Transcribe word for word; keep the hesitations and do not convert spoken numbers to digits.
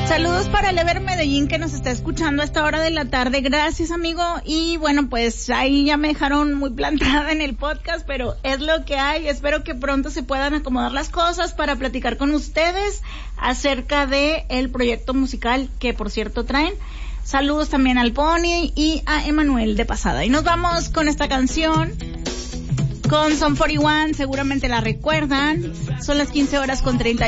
Saludos para el Ever Medellín que nos está escuchando a esta hora de la tarde. Gracias, amigo. Y bueno, pues ahí ya me dejaron muy plantada en el podcast, pero es lo que hay. Espero que pronto se puedan acomodar las cosas para platicar con ustedes acerca de el proyecto musical que, por cierto, traen. Saludos también al Pony y a Emanuel de pasada. Y nos vamos con esta canción, con Son cuarenta y uno, seguramente la recuerdan. Son las quince horas con treinta